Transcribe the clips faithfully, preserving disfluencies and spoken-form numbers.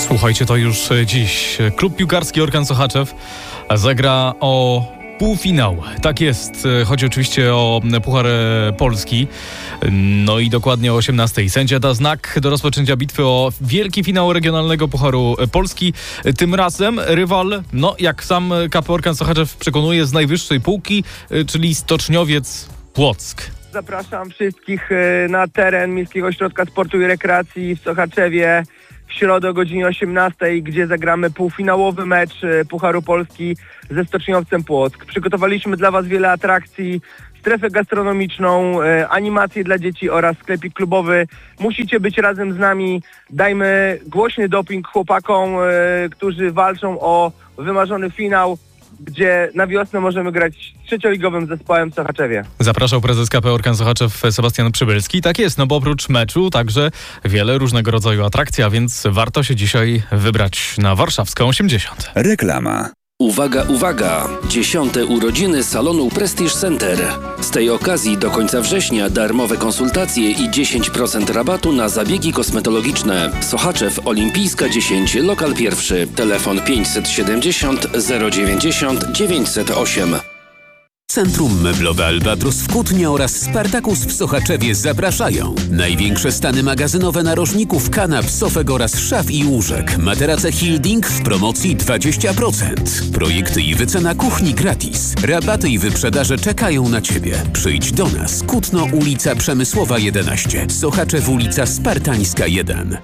Słuchajcie, to już dziś klub piłkarski Orkan Sochaczew zagra o półfinał. Tak jest, chodzi oczywiście o Puchar Polski. No i dokładnie o osiemnastej. Sędzia da znak do rozpoczęcia bitwy o wielki finał regionalnego Pucharu Polski. Tym razem rywal, no jak sam K P Orkan Sochaczew przekonuje, z najwyższej półki, czyli Stoczniowiec Płock. Zapraszam wszystkich na teren Miejskiego Ośrodka Sportu i Rekreacji w Sochaczewie w środę o godzinie osiemnastej, gdzie zagramy półfinałowy mecz Pucharu Polski ze Stoczniowcem Płock. Przygotowaliśmy dla Was wiele atrakcji, strefę gastronomiczną, animacje dla dzieci oraz sklepik klubowy. Musicie być razem z nami. Dajmy głośny doping chłopakom, którzy walczą o wymarzony finał, gdzie na wiosnę możemy grać z trzecioligowym zespołem w Sochaczewie. Zapraszał prezes K P Orkan Sochaczew Sebastian Przybylski. Tak jest, no bo oprócz meczu także wiele różnego rodzaju atrakcji, a więc warto się dzisiaj wybrać na Warszawską osiemdziesiąt. Reklama. Uwaga, uwaga! Dziesiąte urodziny salonu Prestige Center. Z tej okazji do końca września darmowe konsultacje i dziesięć procent rabatu na zabiegi kosmetologiczne. Sochaczew Olimpijska dziesięć, lokal pierwszy. Telefon pięćset siedemdziesiąt zero dziewięćdziesiąt dziewięćset osiem. Centrum Meblowe Albatros w Kutnie oraz Spartakus w Sochaczewie zapraszają. Największe stany magazynowe narożników, kanap, sofek oraz szaf i łóżek. Materace Hilding w promocji dwadzieścia procent. Projekty i wycena kuchni gratis. Rabaty i wyprzedaże czekają na Ciebie. Przyjdź do nas. Kutno, ulica Przemysłowa jedenaście. Sochaczew, ulica Spartańska jeden.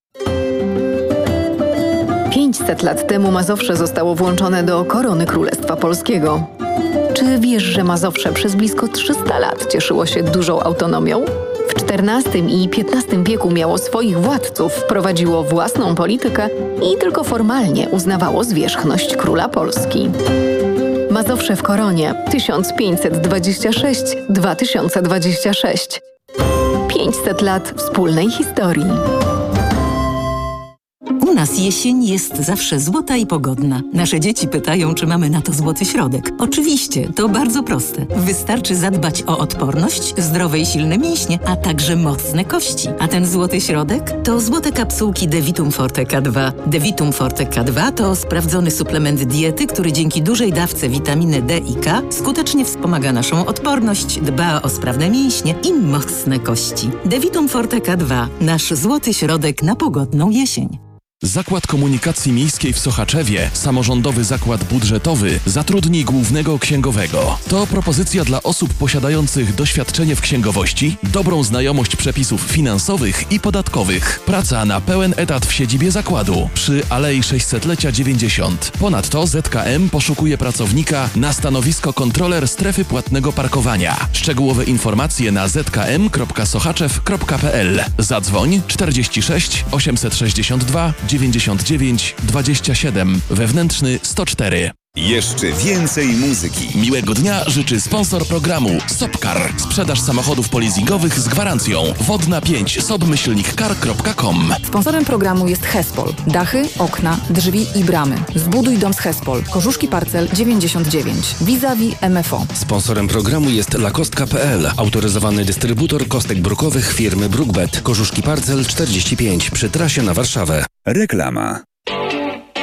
pięćset lat temu Mazowsze zostało włączone do korony Królestwa Polskiego. Czy wiesz, że Mazowsze przez blisko trzysta lat cieszyło się dużą autonomią? W czternastym i piętnastym wieku miało swoich władców, prowadziło własną politykę i tylko formalnie uznawało zwierzchność króla Polski. Mazowsze w koronie tysiąc pięćset dwadzieścia sześć do dwa tysiące dwadzieścia sześć. pięćset lat wspólnej historii. U nas jesień jest zawsze złota i pogodna. Nasze dzieci pytają, czy mamy na to złoty środek. Oczywiście, to bardzo proste. Wystarczy zadbać o odporność, zdrowe i silne mięśnie, a także mocne kości. A ten złoty środek to złote kapsułki Devitum Forte K dwa. Devitum Forte K dwa to sprawdzony suplement diety, który dzięki dużej dawce witaminy D i K skutecznie wspomaga naszą odporność, dba o sprawne mięśnie i mocne kości. Devitum Forte K dwa. Nasz złoty środek na pogodną jesień. Zakład Komunikacji Miejskiej w Sochaczewie, samorządowy zakład budżetowy, zatrudni głównego księgowego. To propozycja dla osób posiadających doświadczenie w księgowości, dobrą znajomość przepisów finansowych i podatkowych. Praca na pełen etat w siedzibie zakładu przy Alei sześćsetlecia dziewięćdziesiąt. Ponadto Z K M poszukuje pracownika na stanowisko kontroler strefy płatnego parkowania. Szczegółowe informacje na z k m kropka sochaczew kropka p l. Zadzwoń czterdzieści sześć osiemset sześćdziesiąt dwa dziewięćdziesiąt dziewięć dwadzieścia siedem, wewnętrzny sto cztery. Jeszcze więcej muzyki. Miłego dnia życzy sponsor programu Sopcar. Sprzedaż samochodów polizingowych z gwarancją. Wodna pięć sob myślnik car kropka com. Sponsorem programu jest Hespol. Dachy, okna, drzwi i bramy. Zbuduj dom z Hespol. Korzuszki Parcel dziewięćdziesiąt dziewięć. Vis-a-vis M F O. Sponsorem programu jest lakostka kropka p l. Autoryzowany dystrybutor kostek brukowych firmy Brookbet. Korzuszki Parcel czterdzieści pięć przy trasie na Warszawę. Reklama.